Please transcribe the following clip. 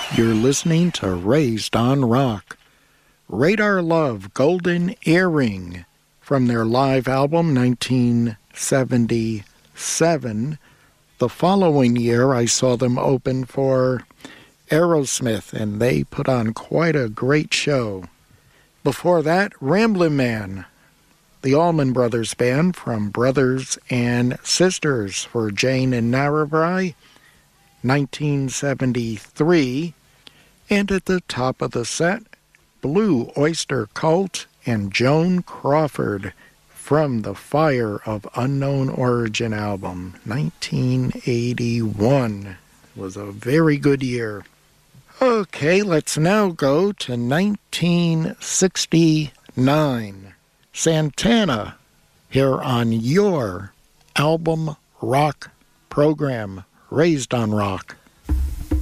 You're listening to Raised on Rock. Radar Love, Golden Earring, from their live album 1977. The following year, I saw them open for Aerosmith, and they put on quite a great show. Before that, Ramblin' Man, the Allman Brothers Band from Brothers and Sisters for Jane and Narrabri, 1973. And at the top of the set, Blue Oyster Cult and Joan Crawford from the Fire of Unknown Origin album, 1981. It was a very good year. Okay, let's now go to 1969. Santana, here on your album rock program, Raised on Rock.